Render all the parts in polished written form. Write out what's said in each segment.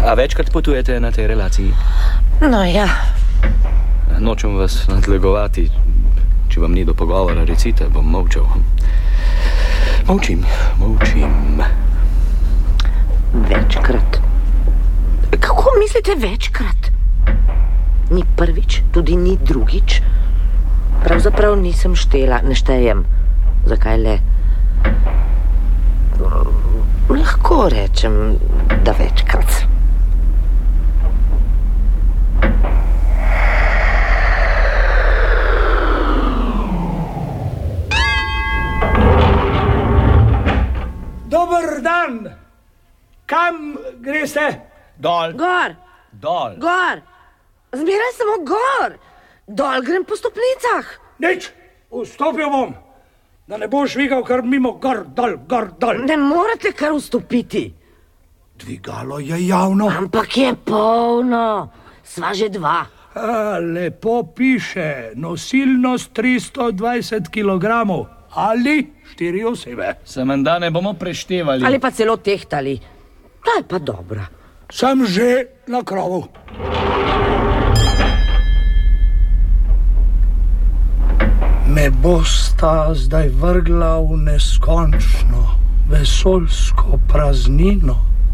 A večkrat potujete na tej relaciji? No ja. Nočem vas nadlegovati. Če vam ni do pogovora, recite, bom molčal. Molčim. Večkrat. Kako mislite večkrat? Ni prvič, tudi ni drugič. Pravzaprav nisem štela, ne štejem. Zakaj le? Lahko rečem, da večkrat. Dober dan! Kam greste? Dol. Gor! Dol. Gor! Zmeraj samo gor! Dol grem po stopnicah! Nič, vstopil bom, da ne boš švigal kar mimo gor, dol. Ne morete kar vstopiti. Dvigalo je javno. Ampak je polno. Sva že dva. Lepo piše, nosilnost 320 kg ali 4 osebe. Se menda ne bomo preštevali. Ali pa celo tehtali. Ta je pa dobra. Sem že na krovu. Me bosta zdaj vrgla v neskončno vesoljsko praznino.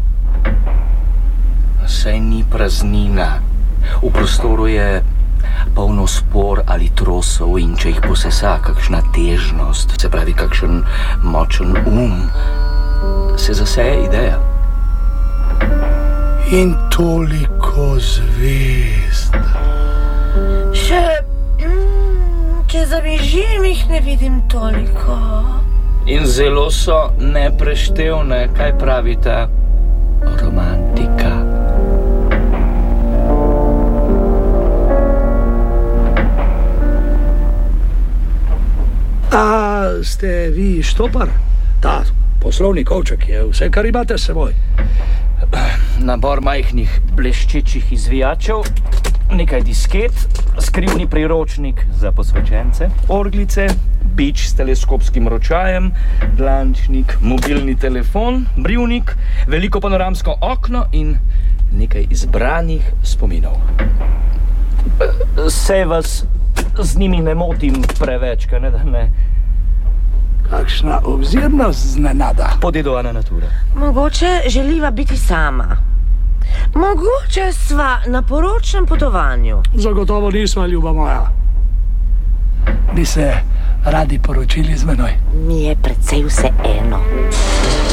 Saj ni praznina. V prostoru je polno spor ali trosov in če jih posesa kakšna težnost, se pravi kakšen močen se zaseje ideja. In toliko zvezd. Če zabežim, jih ne vidim toliko. In zelo so nepreštevne, kaj pravite? Romantika. A ste vi štopar? Ta poslovni kovček je vse, kar imate s seboj. Nabor majhnih bleščečih izvijačev, nekaj disket, skrivni priročnik za posvečence, orglice, bič s teleskopskim ročajem, dlančnik, mobilni telefon, brivnik, veliko panoramsko okno in nekaj izbranih spominov. Sej vas z njimi ne motim preveč, kaj ne da ne? Kakšna obzirnost znenada. Podedovana natura. Mogoče želiva biti sama. Mogoče sva na poročnem potovanju. Zagotovo nisva, ljuba moja. Bi se radi poročili z menoj? Mi je precej vseeno.